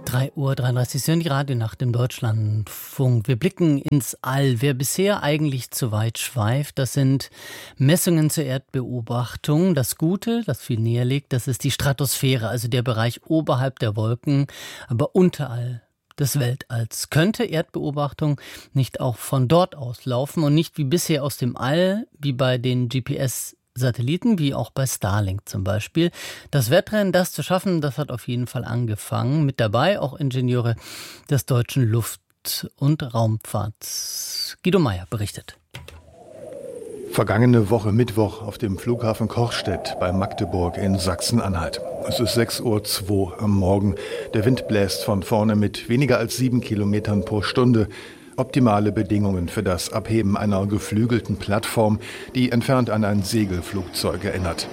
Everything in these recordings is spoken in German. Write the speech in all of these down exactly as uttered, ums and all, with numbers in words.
drei Uhr dreiunddreißig, Sie hören die Radionacht im Deutschlandfunk. Wir blicken ins All. Wer bisher eigentlich zu weit schweift, das sind Messungen zur Erdbeobachtung. Das Gute, das viel näher liegt, das ist die Stratosphäre, also der Bereich oberhalb der Wolken, aber unterhalb des Weltalls. Könnte Erdbeobachtung nicht auch von dort aus laufen und nicht wie bisher aus dem All, wie bei den G P S Satelliten, wie auch bei Starlink zum Beispiel. Das Wettrennen, das zu schaffen, das hat auf jeden Fall angefangen. Mit dabei auch Ingenieure des Deutschen Luft- und Raumfahrts. Guido Meyer berichtet. Vergangene Woche Mittwoch auf dem Flughafen Kochstedt bei Magdeburg in Sachsen-Anhalt. Es ist sechs Uhr zwei am Morgen. Der Wind bläst von vorne mit weniger als sieben Kilometern pro Stunde. Optimale Bedingungen für das Abheben einer geflügelten Plattform, die entfernt an ein Segelflugzeug erinnert.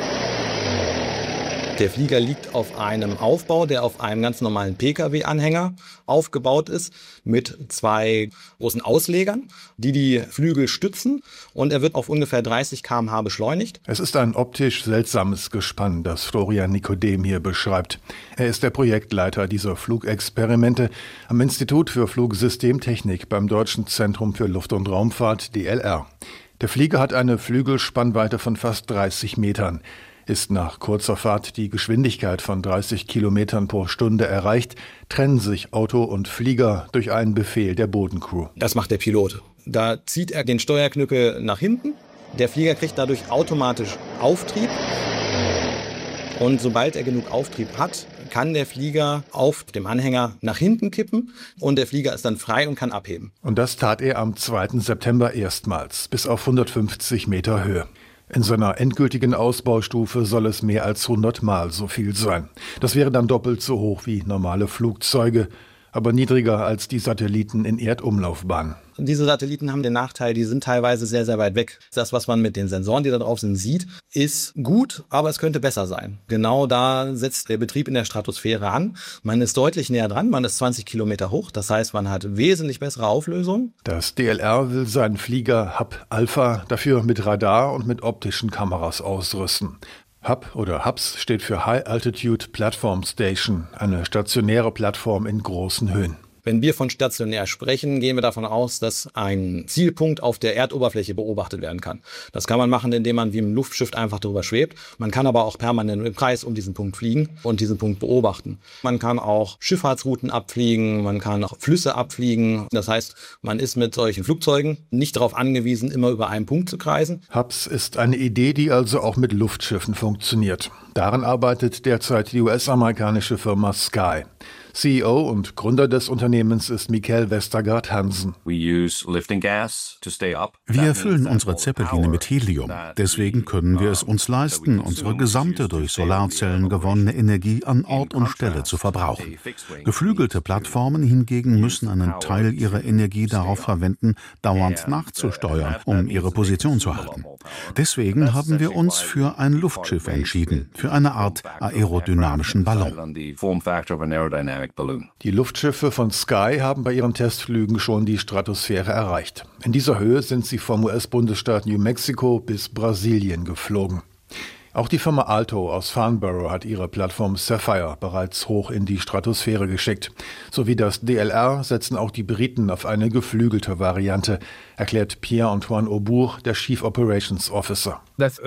Der Flieger liegt auf einem Aufbau, der auf einem ganz normalen Pkw-Anhänger aufgebaut ist, mit zwei großen Auslegern, die die Flügel stützen. Und er wird auf ungefähr dreißig Kilometer pro Stunde beschleunigt. Es ist ein optisch seltsames Gespann, das Florian Nikodem hier beschreibt. Er ist der Projektleiter dieser Flugexperimente am Institut für Flugsystemtechnik beim Deutschen Zentrum für Luft- und Raumfahrt, D L R. Der Flieger hat eine Flügelspannweite von fast dreißig Metern. Ist nach kurzer Fahrt die Geschwindigkeit von dreißig Kilometern pro Stunde erreicht, trennen sich Auto und Flieger durch einen Befehl der Bodencrew. Das macht der Pilot. Da zieht er den Steuerknüppel nach hinten. Der Flieger kriegt dadurch automatisch Auftrieb. Und sobald er genug Auftrieb hat, kann der Flieger auf dem Anhänger nach hinten kippen und der Flieger ist dann frei und kann abheben. Und das tat er am zweiten September erstmals, bis auf hundertfünfzig Meter Höhe. In seiner endgültigen Ausbaustufe soll es mehr als hundert Mal so viel sein. Das wäre dann doppelt so hoch wie normale Flugzeuge, aber niedriger als die Satelliten in Erdumlaufbahn. Diese Satelliten haben den Nachteil, die sind teilweise sehr, sehr weit weg. Das, was man mit den Sensoren, die da drauf sind, sieht, ist gut, aber es könnte besser sein. Genau da setzt der Betrieb in der Stratosphäre an. Man ist deutlich näher dran, man ist zwanzig Kilometer hoch. Das heißt, man hat wesentlich bessere Auflösung. Das D L R will seinen Flieger Hub Alpha dafür mit Radar und mit optischen Kameras ausrüsten. Hub oder Hubs steht für High Altitude Platform Station, eine stationäre Plattform in großen Höhen. Wenn wir von stationär sprechen, gehen wir davon aus, dass ein Zielpunkt auf der Erdoberfläche beobachtet werden kann. Das kann man machen, indem man wie im Luftschiff einfach darüber schwebt. Man kann aber auch permanent im Kreis um diesen Punkt fliegen und diesen Punkt beobachten. Man kann auch Schifffahrtsrouten abfliegen, man kann auch Flüsse abfliegen. Das heißt, man ist mit solchen Flugzeugen nicht darauf angewiesen, immer über einen Punkt zu kreisen. Hubs ist eine Idee, die also auch mit Luftschiffen funktioniert. Daran arbeitet derzeit die U S-amerikanische Firma Sky. C E O und Gründer des Unternehmens ist Mikael Vestergaard Hansen. Wir füllen unsere Zeppeline mit Helium. Deswegen können wir es uns leisten, unsere gesamte durch Solarzellen gewonnene Energie an Ort und Stelle zu verbrauchen. Geflügelte Plattformen hingegen müssen einen Teil ihrer Energie darauf verwenden, dauernd nachzusteuern, um ihre Position zu halten. Deswegen haben wir uns für ein Luftschiff entschieden, für eine Art aerodynamischen Ballon. Die Luftschiffe von Sky haben bei ihren Testflügen schon die Stratosphäre erreicht. In dieser Höhe sind sie vom U S-Bundesstaat New Mexico bis Brasilien geflogen. Auch die Firma Aalto aus Farnborough hat ihre Plattform Sapphire bereits hoch in die Stratosphäre geschickt. So wie das D L R setzen auch die Briten auf eine geflügelte Variante, erklärt Pierre-Antoine Aubourg, der Chief Operations Officer. Es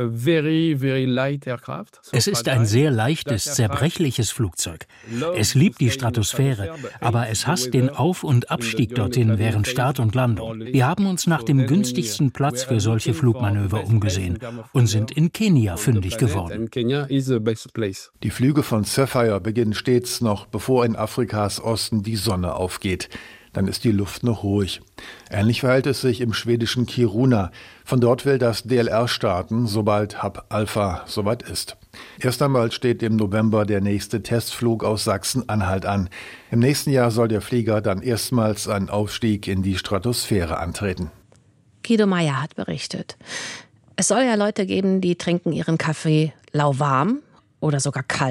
ist ein sehr leichtes, zerbrechliches Flugzeug. Es liebt die Stratosphäre, aber es hasst den Auf- und Abstieg dorthin während Start und Landung. Wir haben uns nach dem günstigsten Platz für solche Flugmanöver umgesehen und sind in Kenia fündig geworden. Die Flüge von Sapphire beginnen stets noch, bevor in Afrikas Osten die Sonne aufgeht. Dann ist die Luft noch ruhig. Ähnlich verhält es sich im schwedischen Kiruna. Von dort will das D L R starten, sobald Hub Alpha soweit ist. Erst einmal steht im November der nächste Testflug aus Sachsen-Anhalt an. Im nächsten Jahr soll der Flieger dann erstmals einen Aufstieg in die Stratosphäre antreten. Guido Meyer hat berichtet. Es soll ja Leute geben, die trinken ihren Kaffee lauwarm oder sogar kalt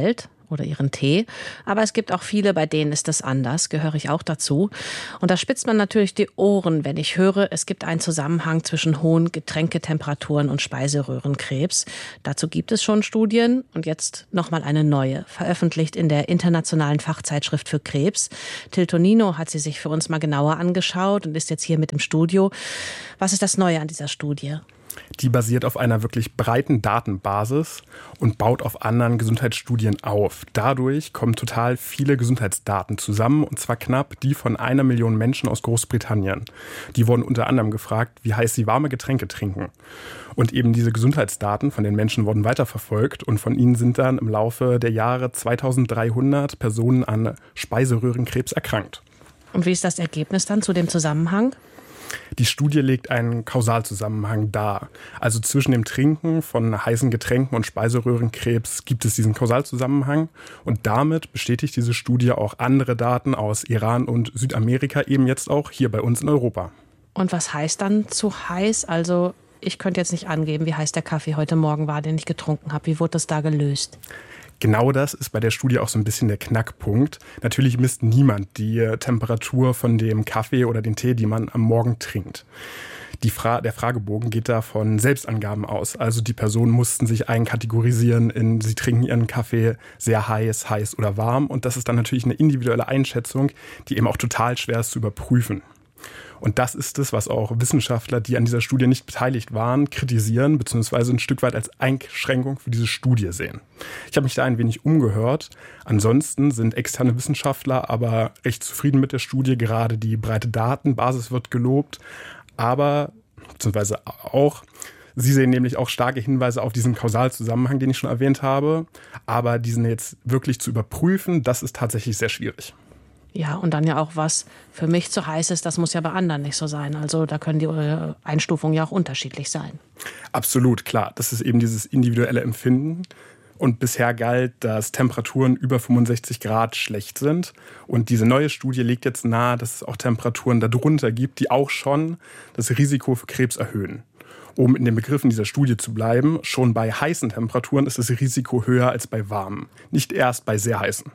oder ihren Tee. Aber es gibt auch viele, bei denen ist das anders, gehöre ich auch dazu. Und da spitzt man natürlich die Ohren, wenn ich höre, es gibt einen Zusammenhang zwischen hohen Getränketemperaturen und Speiseröhrenkrebs. Dazu gibt es schon Studien und jetzt nochmal eine neue, veröffentlicht in der internationalen Fachzeitschrift für Krebs. Till Tonino hat sie sich für uns mal genauer angeschaut und ist jetzt hier mit im Studio. Was ist das Neue an dieser Studie? Die basiert auf einer wirklich breiten Datenbasis und baut auf anderen Gesundheitsstudien auf. Dadurch kommen total viele Gesundheitsdaten zusammen, und zwar knapp die von einer Million Menschen aus Großbritannien. Die wurden unter anderem gefragt, wie heiß sie warme Getränke trinken. Und eben diese Gesundheitsdaten von den Menschen wurden weiterverfolgt, und von ihnen sind dann im Laufe der Jahre zweitausenddreihundert Personen an Speiseröhrenkrebs erkrankt. Und wie ist das Ergebnis dann zu dem Zusammenhang? Die Studie legt einen Kausalzusammenhang dar. Also zwischen dem Trinken von heißen Getränken und Speiseröhrenkrebs gibt es diesen Kausalzusammenhang. Und damit bestätigt diese Studie auch andere Daten aus Iran und Südamerika, eben jetzt auch hier bei uns in Europa. Und was heißt dann zu heiß? Also ich könnte jetzt nicht angeben, wie heiß der Kaffee heute Morgen war, den ich getrunken habe. Wie wurde das da gelöst? Genau das ist bei der Studie auch so ein bisschen der Knackpunkt. Natürlich misst niemand die Temperatur von dem Kaffee oder den Tee, die man am Morgen trinkt. Die Fra- der Fragebogen geht da von Selbstangaben aus. Also die Personen mussten sich einkategorisieren in, sie trinken ihren Kaffee sehr heiß, heiß oder warm. Und das ist dann natürlich eine individuelle Einschätzung, die eben auch total schwer ist zu überprüfen. Und das ist es, was auch Wissenschaftler, die an dieser Studie nicht beteiligt waren, kritisieren, beziehungsweise ein Stück weit als Einschränkung für diese Studie sehen. Ich habe mich da ein wenig umgehört. Ansonsten sind externe Wissenschaftler aber recht zufrieden mit der Studie. Gerade die breite Datenbasis wird gelobt, aber, beziehungsweise auch, sie sehen nämlich auch starke Hinweise auf diesen Kausalzusammenhang, den ich schon erwähnt habe. Aber diesen jetzt wirklich zu überprüfen, das ist tatsächlich sehr schwierig. Ja, und dann ja auch, was für mich zu heiß ist, das muss ja bei anderen nicht so sein. Also da können die Einstufungen ja auch unterschiedlich sein. Absolut, klar. Das ist eben dieses individuelle Empfinden. Und bisher galt, dass Temperaturen über fünfundsechzig Grad schlecht sind. Und diese neue Studie legt jetzt nahe, dass es auch Temperaturen darunter gibt, die auch schon das Risiko für Krebs erhöhen. Um in den Begriffen dieser Studie zu bleiben, schon bei heißen Temperaturen ist das Risiko höher als bei warmen. Nicht erst bei sehr heißen.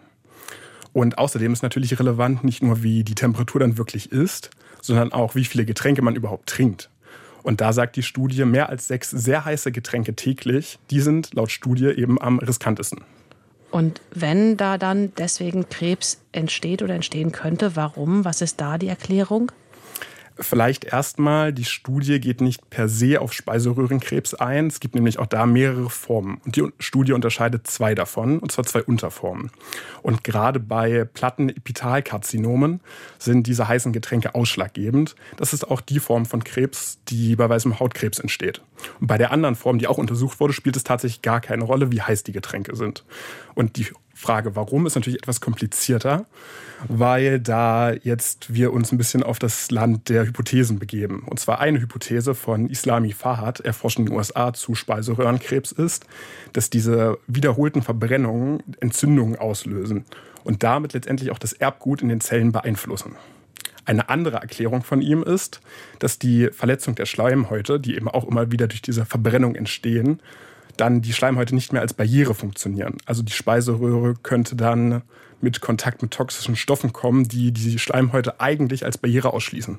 Und außerdem ist natürlich relevant nicht nur, wie die Temperatur dann wirklich ist, sondern auch, wie viele Getränke man überhaupt trinkt. Und da sagt die Studie, mehr als sechs sehr heiße Getränke täglich, die sind laut Studie eben am riskantesten. Und wenn da dann deswegen Krebs entsteht oder entstehen könnte, warum? Was ist da die Erklärung? Vielleicht erstmal, die Studie geht nicht per se auf Speiseröhrenkrebs ein. Es gibt nämlich auch da mehrere Formen. Und die Studie unterscheidet zwei davon, und zwar zwei Unterformen. Und gerade bei Plattenepitalkarzinomen sind diese heißen Getränke ausschlaggebend. Das ist auch die Form von Krebs, die bei weißem Hautkrebs entsteht. Und bei der anderen Form, die auch untersucht wurde, spielt es tatsächlich gar keine Rolle, wie heiß die Getränke sind. Und die Frage, warum, ist natürlich etwas komplizierter, weil da jetzt wir uns ein bisschen auf das Land der Hypothesen begeben. Und zwar eine Hypothese von Islami Fahad, erforscht in den U S A zu Speiseröhrenkrebs, ist, dass diese wiederholten Verbrennungen Entzündungen auslösen und damit letztendlich auch das Erbgut in den Zellen beeinflussen. Eine andere Erklärung von ihm ist, dass die Verletzung der Schleimhäute, die eben auch immer wieder durch diese Verbrennung entstehen, dann die Schleimhäute nicht mehr als Barriere funktionieren. Also die Speiseröhre könnte dann mit Kontakt mit toxischen Stoffen kommen, die die Schleimhäute eigentlich als Barriere ausschließen.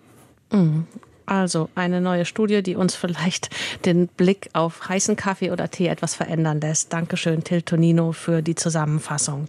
Also eine neue Studie, die uns vielleicht den Blick auf heißen Kaffee oder Tee etwas verändern lässt. Dankeschön, Till Tonino, für die Zusammenfassung.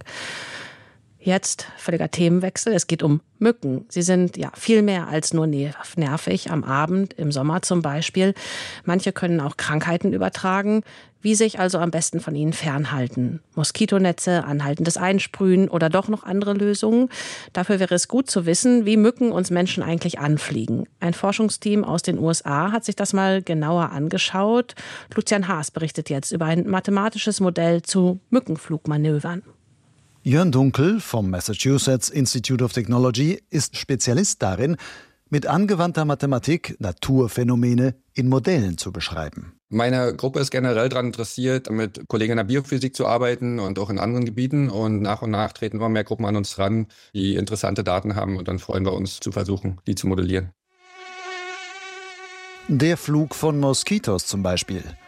Jetzt völliger Themenwechsel. Es geht um Mücken. Sie sind ja viel mehr als nur nervig, am Abend, im Sommer zum Beispiel. Manche können auch Krankheiten übertragen. Wie sich also am besten von ihnen fernhalten? Moskitonetze, anhaltendes Einsprühen oder doch noch andere Lösungen? Dafür wäre es gut zu wissen, wie Mücken uns Menschen eigentlich anfliegen. Ein Forschungsteam aus den U S A hat sich das mal genauer angeschaut. Lucian Haas berichtet jetzt über ein mathematisches Modell zu Mückenflugmanövern. Jörn Dunkel vom Massachusetts Institute of Technology ist Spezialist darin, mit angewandter Mathematik Naturphänomene in Modellen zu beschreiben. Meine Gruppe ist generell daran interessiert, mit Kollegen in der Biophysik zu arbeiten und auch in anderen Gebieten. Und nach und nach treten immer mehr Gruppen an uns ran, die interessante Daten haben. Und dann freuen wir uns zu versuchen, die zu modellieren. Der Flug von Moskitos zum Beispiel.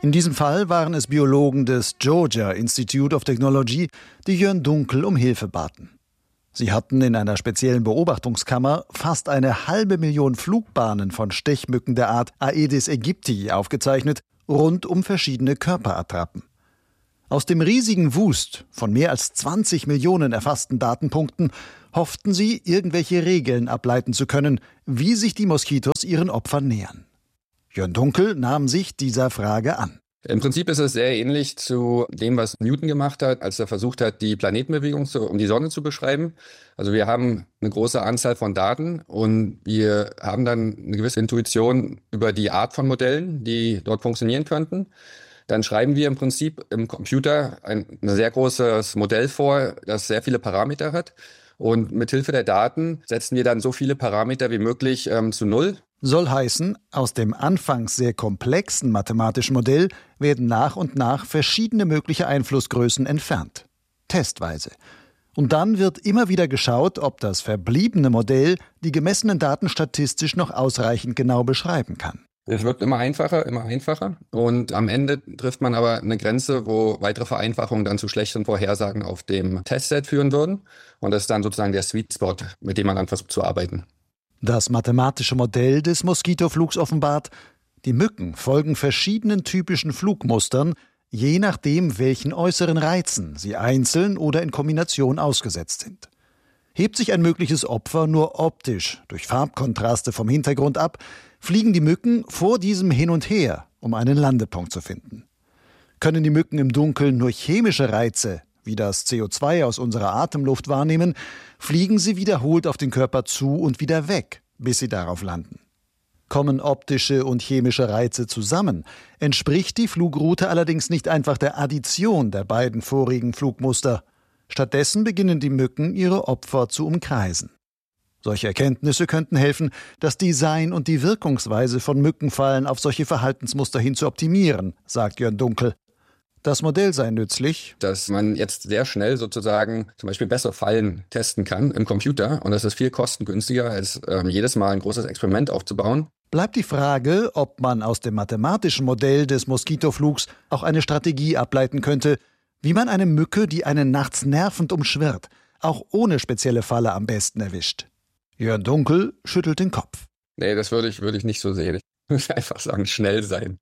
In diesem Fall waren es Biologen des Georgia Institute of Technology, die Jörn Dunkel um Hilfe baten. Sie hatten in einer speziellen Beobachtungskammer fast eine halbe Million Flugbahnen von Stechmücken der Art Aedes aegypti aufgezeichnet, rund um verschiedene Körperattrappen. Aus dem riesigen Wust von mehr als zwanzig Millionen erfassten Datenpunkten hofften sie, irgendwelche Regeln ableiten zu können, wie sich die Moskitos ihren Opfern nähern. Jörn Dunkel nahm sich dieser Frage an. Im Prinzip ist es sehr ähnlich zu dem, was Newton gemacht hat, als er versucht hat, die Planetenbewegung zu, um die Sonne zu beschreiben. Also wir haben eine große Anzahl von Daten und wir haben dann eine gewisse Intuition über die Art von Modellen, die dort funktionieren könnten. Dann schreiben wir im Prinzip im Computer ein, ein sehr großes Modell vor, das sehr viele Parameter hat. Und mit Hilfe der Daten setzen wir dann so viele Parameter wie möglich ähm, zu Null. Soll heißen, aus dem anfangs sehr komplexen mathematischen Modell werden nach und nach verschiedene mögliche Einflussgrößen entfernt. Testweise. Und dann wird immer wieder geschaut, ob das verbliebene Modell die gemessenen Daten statistisch noch ausreichend genau beschreiben kann. Es wird immer einfacher, immer einfacher. Und am Ende trifft man aber eine Grenze, wo weitere Vereinfachungen dann zu schlechteren Vorhersagen auf dem Testset führen würden. Und das ist dann sozusagen der Sweet Spot, mit dem man dann versucht zu arbeiten. Das mathematische Modell des Moskitoflugs offenbart, die Mücken folgen verschiedenen typischen Flugmustern, je nachdem, welchen äußeren Reizen sie einzeln oder in Kombination ausgesetzt sind. Hebt sich ein mögliches Opfer nur optisch durch Farbkontraste vom Hintergrund ab, fliegen die Mücken vor diesem hin und her, um einen Landepunkt zu finden. Können die Mücken im Dunkeln nur chemische Reize, wie das C O zwei aus unserer Atemluft wahrnehmen, fliegen sie wiederholt auf den Körper zu und wieder weg, bis sie darauf landen. Kommen optische und chemische Reize zusammen, entspricht die Flugroute allerdings nicht einfach der Addition der beiden vorigen Flugmuster. Stattdessen beginnen die Mücken, ihre Opfer zu umkreisen. Solche Erkenntnisse könnten helfen, das Design und die Wirkungsweise von Mückenfallen auf solche Verhaltensmuster hin zu optimieren, sagt Jörn Dunkel. Das Modell sei nützlich, dass man jetzt sehr schnell sozusagen zum Beispiel bessere Fallen testen kann im Computer. Und das ist viel kostengünstiger, als äh, jedes Mal ein großes Experiment aufzubauen. Bleibt die Frage, ob man aus dem mathematischen Modell des Moskitoflugs auch eine Strategie ableiten könnte, wie man eine Mücke, die einen nachts nervend umschwirrt, auch ohne spezielle Falle am besten erwischt. Jörn Dunkel schüttelt den Kopf. Nee, das würde ich, würde ich nicht so sehen. Ich würde einfach sagen, schnell sein.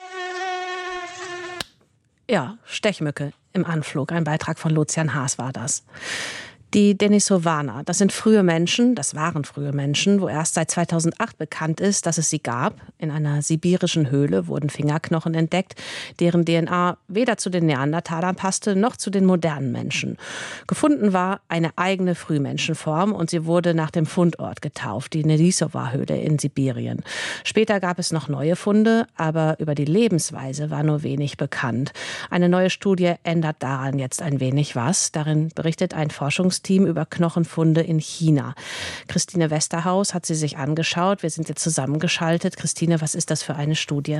Ja, Stechmücke im Anflug. Ein Beitrag von Lucian Haas war das. Die Denisovaner, das sind frühe Menschen, das waren frühe Menschen, wo erst seit zweitausendacht bekannt ist, dass es sie gab. In einer sibirischen Höhle wurden Fingerknochen entdeckt, deren D N A weder zu den Neandertalern passte, noch zu den modernen Menschen. Gefunden war eine eigene Frühmenschenform und sie wurde nach dem Fundort getauft, die Denisova-Höhle in Sibirien. Später gab es noch neue Funde, aber über die Lebensweise war nur wenig bekannt. Eine neue Studie ändert daran jetzt ein wenig was. Darin berichtet ein Forschungsteam über Knochenfunde in China. Christine Westerhaus hat sie sich angeschaut. Wir sind jetzt zusammengeschaltet. Christine, was ist das für eine Studie?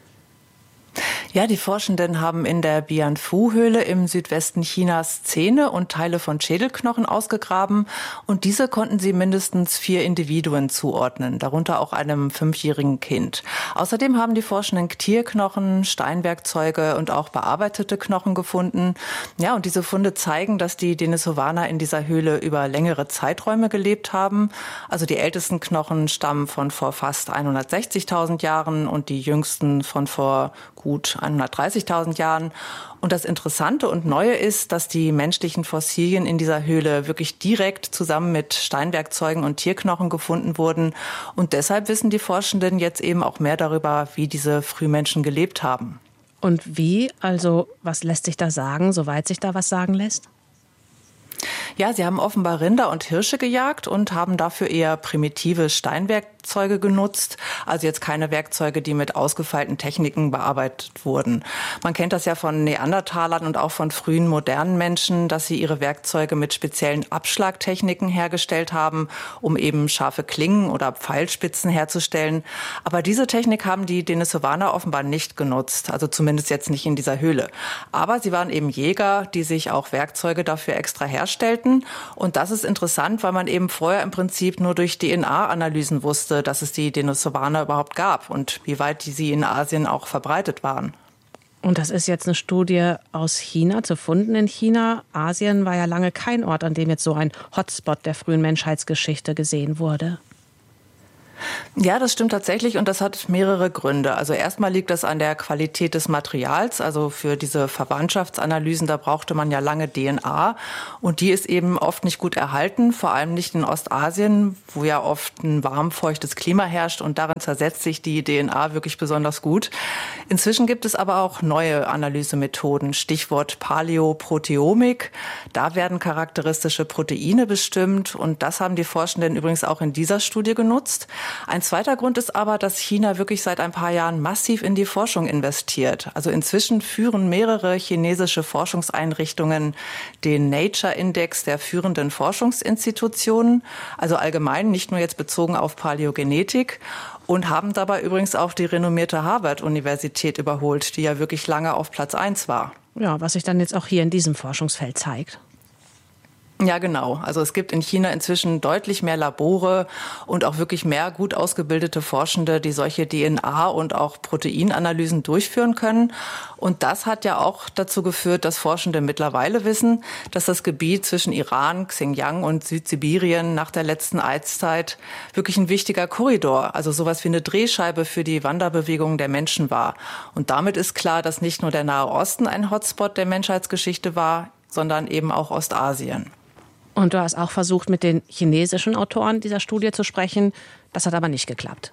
Ja, die Forschenden haben in der Bianfu-Höhle im Südwesten Chinas Zähne und Teile von Schädelknochen ausgegraben und diese konnten sie mindestens vier Individuen zuordnen, darunter auch einem fünfjährigen Kind. Außerdem haben die Forschenden Tierknochen, Steinwerkzeuge und auch bearbeitete Knochen gefunden. Ja, und diese Funde zeigen, dass die Denisovaner in dieser Höhle über längere Zeiträume gelebt haben. Also die ältesten Knochen stammen von vor fast hundertsechzigtausend Jahren und die jüngsten von vor gut hundertdreißigtausend Jahren. Und das Interessante und Neue ist, dass die menschlichen Fossilien in dieser Höhle wirklich direkt zusammen mit Steinwerkzeugen und Tierknochen gefunden wurden. Und deshalb wissen die Forschenden jetzt eben auch mehr darüber, wie diese Frühmenschen gelebt haben. Und wie? Also was lässt sich da sagen, soweit sich da was sagen lässt? Ja, sie haben offenbar Rinder und Hirsche gejagt und haben dafür eher primitive Steinwerkzeuge genutzt. Also jetzt keine Werkzeuge, die mit ausgefeilten Techniken bearbeitet wurden. Man kennt das ja von Neandertalern und auch von frühen modernen Menschen, dass sie ihre Werkzeuge mit speziellen Abschlagtechniken hergestellt haben, um eben scharfe Klingen oder Pfeilspitzen herzustellen. Aber diese Technik haben die Denisovaner offenbar nicht genutzt, also zumindest jetzt nicht in dieser Höhle. Aber sie waren eben Jäger, die sich auch Werkzeuge dafür extra herstellten. Und das ist interessant, weil man eben vorher im Prinzip nur durch D N A-Analysen wusste, dass es die Denisovaner überhaupt gab und wie weit sie in Asien auch verbreitet waren. Und das ist jetzt eine Studie aus China, zu Funden in China. Asien war ja lange kein Ort, an dem jetzt so ein Hotspot der frühen Menschheitsgeschichte gesehen wurde. Ja, das stimmt tatsächlich und das hat mehrere Gründe. Also erstmal liegt das an der Qualität des Materials. Also für diese Verwandtschaftsanalysen, da brauchte man ja lange D N A und die ist eben oft nicht gut erhalten, vor allem nicht in Ostasien, wo ja oft ein warm, feuchtes Klima herrscht und darin zersetzt sich die D N A wirklich besonders gut. Inzwischen gibt es aber auch neue Analysemethoden, Stichwort Paläoproteomik. Da werden charakteristische Proteine bestimmt und das haben die Forschenden übrigens auch in dieser Studie genutzt. Ein zweiter Grund ist aber, dass China wirklich seit ein paar Jahren massiv in die Forschung investiert. Also inzwischen führen mehrere chinesische Forschungseinrichtungen den Nature-Index der führenden Forschungsinstitutionen, also allgemein, nicht nur jetzt bezogen auf Paläogenetik, und haben dabei übrigens auch die renommierte Harvard-Universität überholt, die ja wirklich lange auf Platz eins war. Ja, was sich dann jetzt auch hier in diesem Forschungsfeld zeigt. Ja, genau. Also es gibt in China inzwischen deutlich mehr Labore und auch wirklich mehr gut ausgebildete Forschende, die solche D N A- und auch Proteinanalysen durchführen können. Und das hat ja auch dazu geführt, dass Forschende mittlerweile wissen, dass das Gebiet zwischen Iran, Xinjiang und Südsibirien nach der letzten Eiszeit wirklich ein wichtiger Korridor, also sowas wie eine Drehscheibe für die Wanderbewegung der Menschen war. Und damit ist klar, dass nicht nur der Nahe Osten ein Hotspot der Menschheitsgeschichte war, sondern eben auch Ostasien. Und du hast auch versucht, mit den chinesischen Autoren dieser Studie zu sprechen. Das hat aber nicht geklappt.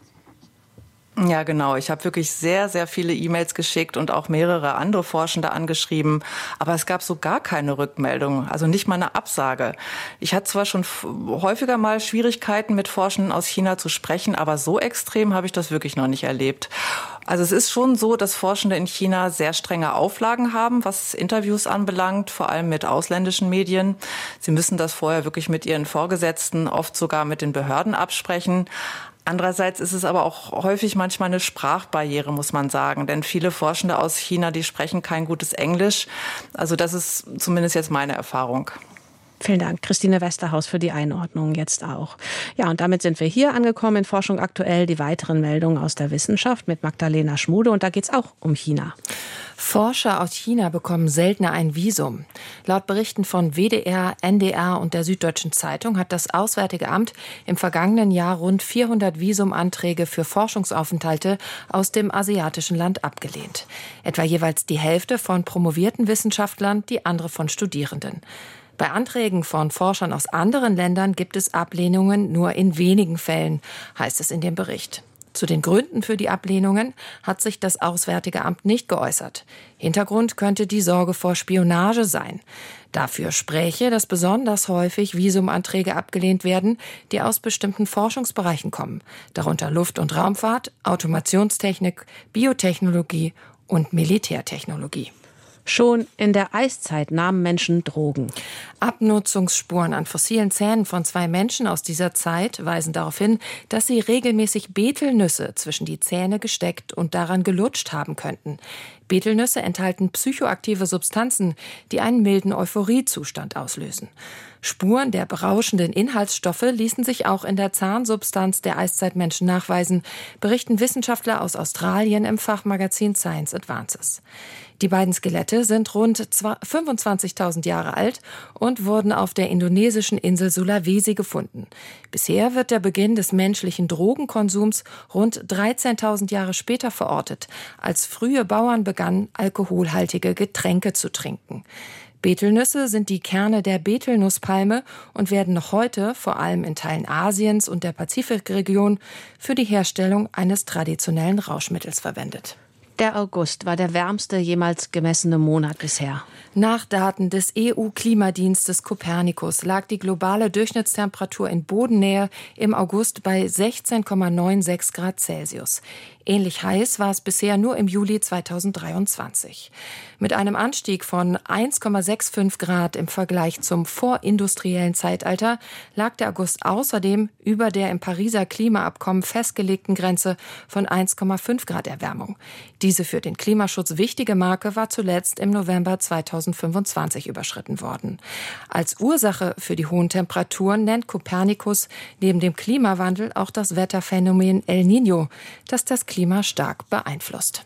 Ja, genau. Ich habe wirklich sehr, sehr viele E-Mails geschickt und auch mehrere andere Forschende angeschrieben. Aber es gab so gar keine Rückmeldung, also nicht mal eine Absage. Ich hatte zwar schon häufiger mal Schwierigkeiten, mit Forschenden aus China zu sprechen, aber so extrem habe ich das wirklich noch nicht erlebt. Also es ist schon so, dass Forschende in China sehr strenge Auflagen haben, was Interviews anbelangt, vor allem mit ausländischen Medien. Sie müssen das vorher wirklich mit ihren Vorgesetzten, oft sogar mit den Behörden absprechen. Andererseits ist es aber auch häufig manchmal eine Sprachbarriere, muss man sagen. Denn viele Forschende aus China, die sprechen kein gutes Englisch. Also das ist zumindest jetzt meine Erfahrung. Vielen Dank, Christine Westerhaus, für die Einordnung jetzt auch. Ja, und damit sind wir hier angekommen in Forschung aktuell. Die weiteren Meldungen aus der Wissenschaft mit Magdalena Schmude. Und da geht es auch um China. Forscher aus China bekommen seltener ein Visum. Laut Berichten von W D R, N D R und der Süddeutschen Zeitung hat das Auswärtige Amt im vergangenen Jahr rund vierhundert Visumanträge für Forschungsaufenthalte aus dem asiatischen Land abgelehnt. Etwa jeweils die Hälfte von promovierten Wissenschaftlern, die andere von Studierenden. Bei Anträgen von Forschern aus anderen Ländern gibt es Ablehnungen nur in wenigen Fällen, heißt es in dem Bericht. Zu den Gründen für die Ablehnungen hat sich das Auswärtige Amt nicht geäußert. Hintergrund könnte die Sorge vor Spionage sein. Dafür spräche, dass besonders häufig Visumanträge abgelehnt werden, die aus bestimmten Forschungsbereichen kommen, darunter Luft- und Raumfahrt, Automationstechnik, Biotechnologie und Militärtechnologie. Schon in der Eiszeit nahmen Menschen Drogen. Abnutzungsspuren an fossilen Zähnen von zwei Menschen aus dieser Zeit weisen darauf hin, dass sie regelmäßig Betelnüsse zwischen die Zähne gesteckt und daran gelutscht haben könnten. Betelnüsse enthalten psychoaktive Substanzen, die einen milden Euphoriezustand auslösen. Spuren der berauschenden Inhaltsstoffe ließen sich auch in der Zahnsubstanz der Eiszeitmenschen nachweisen, berichten Wissenschaftler aus Australien im Fachmagazin Science Advances. Die beiden Skelette sind rund fünfundzwanzigtausend Jahre alt und wurden auf der indonesischen Insel Sulawesi gefunden. Bisher wird der Beginn des menschlichen Drogenkonsums rund dreizehntausend Jahre später verortet, als frühe Bauern begannen, alkoholhaltige Getränke zu trinken. Betelnüsse sind die Kerne der Betelnusspalme und werden noch heute, vor allem in Teilen Asiens und der Pazifikregion, für die Herstellung eines traditionellen Rauschmittels verwendet. Der August war der wärmste jemals gemessene Monat bisher. Nach Daten des E U-Klimadienstes Copernicus lag die globale Durchschnittstemperatur in Bodennähe im August bei sechzehn Komma sechsundneunzig Grad Celsius. Ähnlich heiß war es bisher nur im Juli zweitausenddreiundzwanzig. Mit einem Anstieg von eins Komma fünfundsechzig Grad im Vergleich zum vorindustriellen Zeitalter lag der August außerdem über der im Pariser Klimaabkommen festgelegten Grenze von eins Komma fünf Grad Erwärmung. Diese für den Klimaschutz wichtige Marke war zuletzt im November zweitausendfünfundzwanzig überschritten worden. Als Ursache für die hohen Temperaturen nennt Copernicus neben dem Klimawandel auch das Wetterphänomen El Niño, das das Klima stark beeinflusst.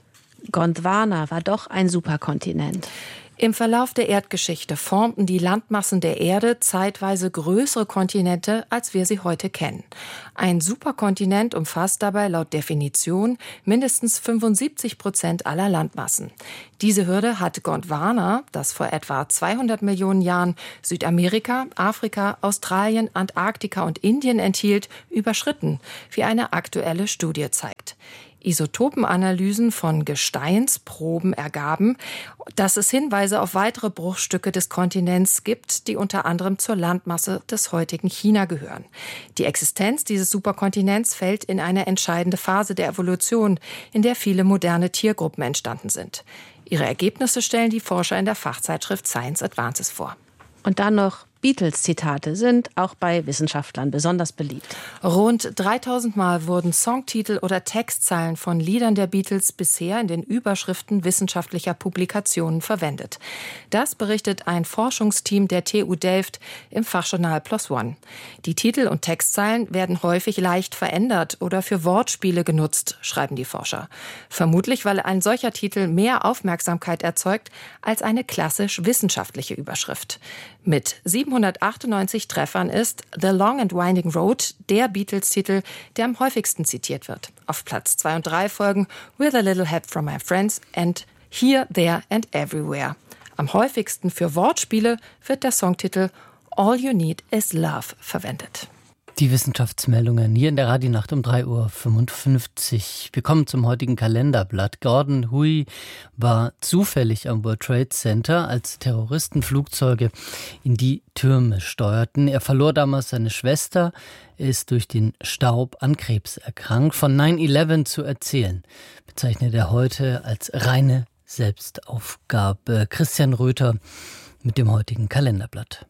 Gondwana war doch ein Superkontinent. Im Verlauf der Erdgeschichte formten die Landmassen der Erde zeitweise größere Kontinente, als wir sie heute kennen. Ein Superkontinent umfasst dabei laut Definition mindestens fünfundsiebzig Prozent aller Landmassen. Diese Hürde hat Gondwana, das vor etwa zweihundert Millionen Jahren Südamerika, Afrika, Australien, Antarktika und Indien enthielt, überschritten, wie eine aktuelle Studie zeigt. Isotopenanalysen von Gesteinsproben ergaben, dass es Hinweise auf weitere Bruchstücke des Kontinents gibt, die unter anderem zur Landmasse des heutigen China gehören. Die Existenz dieses Superkontinents fällt in eine entscheidende Phase der Evolution, in der viele moderne Tiergruppen entstanden sind. Ihre Ergebnisse stellen die Forscher in der Fachzeitschrift Science Advances vor. Und dann noch Beatles-Zitate sind auch bei Wissenschaftlern besonders beliebt. Rund dreitausend Mal wurden Songtitel oder Textzeilen von Liedern der Beatles bisher in den Überschriften wissenschaftlicher Publikationen verwendet. Das berichtet ein Forschungsteam der T U Delft im Fachjournal PLOS ONE. Die Titel und Textzeilen werden häufig leicht verändert oder für Wortspiele genutzt, schreiben die Forscher. Vermutlich, weil ein solcher Titel mehr Aufmerksamkeit erzeugt als eine klassisch wissenschaftliche Überschrift. Mit siebenhundertachtundneunzig Treffern ist The Long and Winding Road der Beatles-Titel, der am häufigsten zitiert wird. Auf Platz zwei und drei folgen With a Little Help from My Friends and Here, There and Everywhere. Am häufigsten für Wortspiele wird der Songtitel All You Need Is Love verwendet. Die Wissenschaftsmeldungen hier in der Radionacht um drei Uhr fünfundfünfzig. Wir kommen zum heutigen Kalenderblatt. Gordon Hui war zufällig am World Trade Center, als Terroristen Flugzeuge in die Türme steuerten. Er verlor damals seine Schwester, ist durch den Staub an Krebs erkrankt. Von neun elf zu erzählen, bezeichnet er heute als reine Selbstaufgabe. Christian Röther mit dem heutigen Kalenderblatt.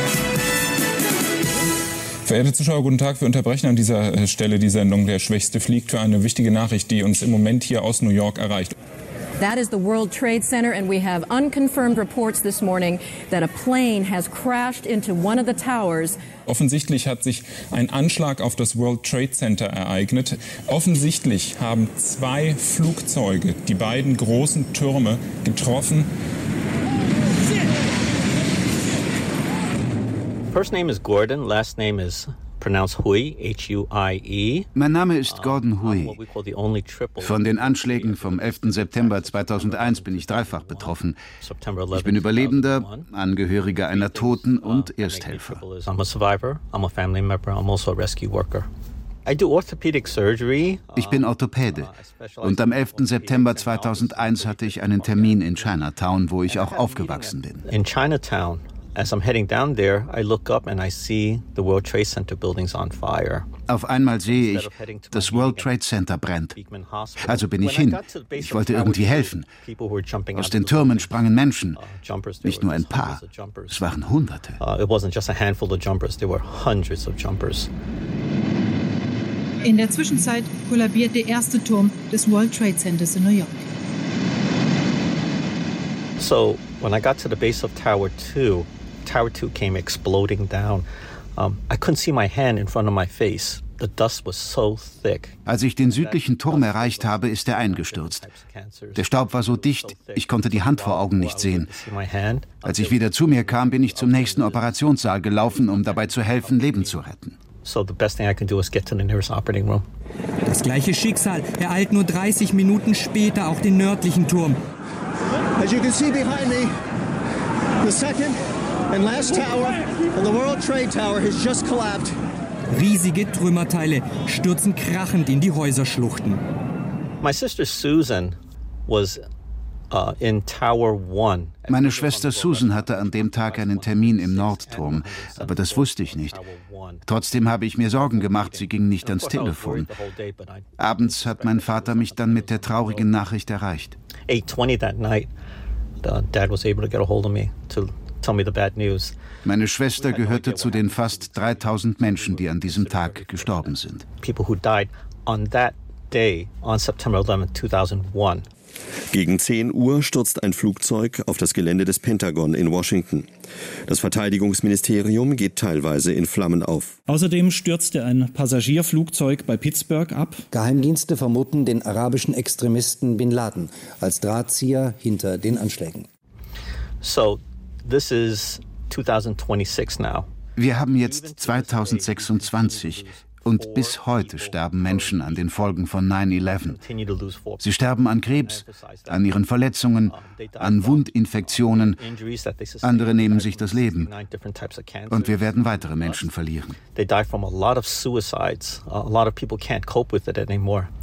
Verehrte Zuschauer, guten Tag. Wir unterbrechen an dieser Stelle die Sendung Der Schwächste fliegt für eine wichtige Nachricht, die uns im Moment hier aus New York erreicht. That is the World Trade Center, and we have unconfirmed reports this morning that a plane has crashed into one of the towers. Offensichtlich hat sich ein Anschlag auf das World Trade Center ereignet. Offensichtlich haben zwei Flugzeuge die beiden großen Türme getroffen. First name is Gordon, last name is pronounced Hui, H U I E. Mein Name ist Gordon Hui. Von den Anschlägen vom elften September zweitausendeins bin ich dreifach betroffen. Ich bin Überlebender, Angehöriger einer Toten und Ersthelfer. Ich bin Orthopäde und am elften September zweitausendeins hatte ich einen Termin in Chinatown, wo ich auch aufgewachsen bin. In Chinatown. As I'm heading down there, I look up and I see the World Trade Center buildings on fire. Auf einmal sehe ich, das World Trade Center brennt. Also bin ich hin. Ich wollte irgendwie helfen. Aus den Türmen sprangen Menschen. Nicht nur ein paar. Es waren Hunderte. It wasn't just a handful of jumpers, there were hundreds of jumpers. In der Zwischenzeit kollabiert der erste Turm des World Trade Centers in New York. So, when I got to the base of Tower two, Tower two came exploding down. Um, I couldn't see my hand in front of my face. The dust was so thick. Als ich den südlichen Turm erreicht habe, ist er eingestürzt. Der Staub war so dicht, ich konnte die Hand vor Augen nicht sehen. Als ich wieder zu mir kam, bin ich zum nächsten Operationssaal gelaufen, um dabei zu helfen, Leben zu retten. So the best thing I can do is get to the nearest operating room. Das gleiche Schicksal ereilt nur dreißig Minuten später auch den nördlichen Turm. As you can see behind me, the second and last tower of the World Trade Tower has just collapsed. Riesige Trümmerteile stürzen krachend in die Häuserschluchten. My sister Susan was uh, in Tower one. Meine Schwester Susan hatte an dem Tag einen Termin im Nordturm, aber das wusste ich nicht. Trotzdem habe ich mir Sorgen gemacht, sie ging nicht ans Telefon. Abends hat mein Vater mich dann mit der traurigen Nachricht erreicht. eight twenty that night, Dad was able to get a hold of me to tell me the bad news. Meine Schwester gehörte zu den fast dreitausend Menschen, die an diesem Tag gestorben sind. People who died on that day, on September eleventh, two thousand one. Gegen zehn Uhr stürzt ein Flugzeug auf das Gelände des Pentagon in Washington. Das Verteidigungsministerium geht teilweise in Flammen auf. Außerdem stürzte ein Passagierflugzeug bei Pittsburgh ab. Geheimdienste vermuten den arabischen Extremisten Bin Laden als Drahtzieher hinter den Anschlägen. So, this is twenty twenty-six now. Wir haben jetzt zweitausendsechsundzwanzig und bis heute sterben Menschen an den Folgen von nine eleven. Sie sterben an Krebs, an ihren Verletzungen, an Wundinfektionen. Andere nehmen sich das Leben. Und wir werden weitere Menschen verlieren. They die from a lot of suicides. A lot of people can't cope with it anymore.